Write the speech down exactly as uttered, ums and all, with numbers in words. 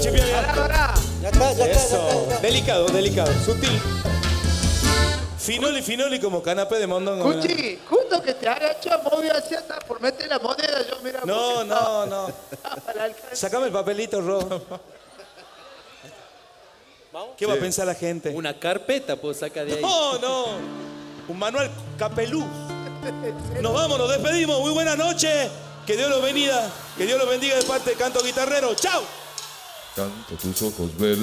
Chipia, ya. Pará, pará. Ya está, ya está, ya Eso. está, ya está. Delicado, delicado. Sutil. Finoli, finoli como canapé de mondongo. mira. Cuchi, justo que te agacha, movi así hasta por meter la moneda, yo mira. No, porque no, no. estaba para alcanzar. Sacame el papelito rojo. ¿Qué va a pensar la gente? Una carpeta puedo sacar de ahí. No, no. Un manual capelú. Nos vamos, nos despedimos. Muy buenas noches. Que Dios los bendiga. Que Dios los bendiga de parte de Canto Guitarrero. ¡Chao! Canto tus ojos verdes.